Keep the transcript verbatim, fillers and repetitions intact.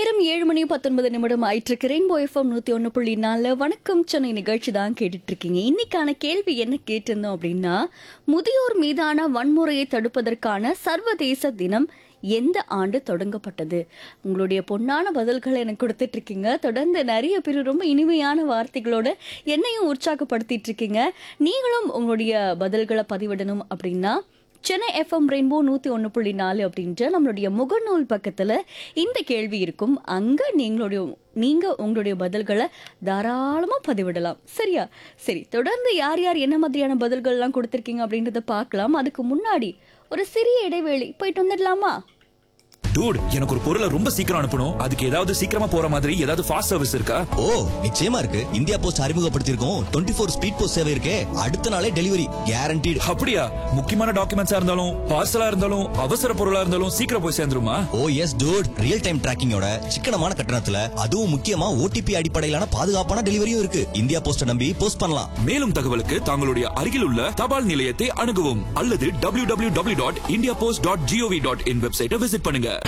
நேரம் ஏழு மணி பத்தொன்பது நிமிடம் ஆயிட்டு ரெயின்போ எஃப்எம் நூத்தி ஒன்னு புள்ளி நாலு வணக்கம் சென்னை நிகழ்ச்சி தான் கேட்டுட்டு இருக்கீங்க. இன்னைக்கான கேள்வி என்ன கேட்டிருந்தோம் அப்படின்னா, முதியோர் மீதான வன்முறையை தடுப்பதற்கான சர்வதேச தினம் எந்த ஆண்டு தொடங்கப்பட்டது? உங்களுடைய பொன்னான பதில்களை எனக்கு கொடுத்துட்டு இருக்கீங்க. தொடர்ந்து நிறைய பேர் ரொம்ப இனிமையான வார்த்தைகளோட என்னையும் உற்சாகப்படுத்திட்டு இருக்கீங்க. நீங்களும் உங்களுடைய பதில்களை பதிவிடணும் அப்படின்னா சென்னை எஃப்எம் ரெயின்போ நூத்தி ஒன்னு புள்ளி நாலு அப்படின்ற நம்மளுடைய முகநூல் பக்கத்துல இந்த கேள்வி இருக்கும். அங்க நீங்களுடைய நீங்க உங்களுடைய பதில்களை தாராளமா பதிவிடலாம். சரியா? சரி, தொடர்ந்து யார் யார் என்ன மாதிரியான பதில்கள் எல்லாம் கொடுத்திருக்கீங்க அப்படின்றத பார்க்கலாம். அதுக்கு முன்னாடி ஒரு சிறிய இடைவேளை போயிட்டு வந்துடலாமா? டூட், எனக்கு ஒரு பொருளை ரொம்ப சீக்கிரம் அனுப்பணும். அதுக்கு ஏதாவது சீக்கிரமா போற மாதிரி ஏதாவது ஃபாஸ்ட் சர்வீஸ் இருக்கா? ஓ, நிச்சயமா இருக்கு. India post அறிமுகப்படுத்தியிருக்கோம் twenty four speed post சேவை இருக்கே. அடுத்த நாளே டெலிவரி கேரண்டீடு. அப்படியா? முக்கியமான டாக்குமெண்ட்ஸா இருந்தாலும் பார்சலா இருந்தாலும் அவசர பொருளா இருந்தாலும் சீக்கிரம் போய் சேர்ந்துருமா? ஓ எஸ் டூட், ரியல் டைம் டிராக்கிங்கோட சிக்கனமான கட்டணத்துல, அதுவும் முக்கியமா ஓடிபி அடிப்படையிலான பாதுகாப்பான டெலிவரியும் இருக்கு. இந்தியா போஸ்ட் நம்பி போஸ்ட் பண்ணலாம். மேலும் தகவலுக்கு தங்களுடைய அருகில் உள்ள தபால் நிலையத்தை அணுகவும் அல்லது W W W dot India post dot gov dot in வெப்சைட்டை விசிட் பண்ணுங்க.